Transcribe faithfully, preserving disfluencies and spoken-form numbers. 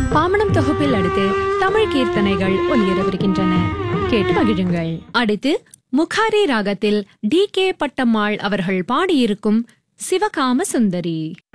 பாமணம் தொகுப்பில் அடுத்து தமிழ் கீர்த்தனைகள் ஒலியரவிருக்கின்றன. கேட்டு மகிழுங்கள். அடுத்து முகாரி ராகத்தில் டி கே பட்டம்மாள் அவர்கள் பாடியிருக்கும் சிவகாம சுந்தரி.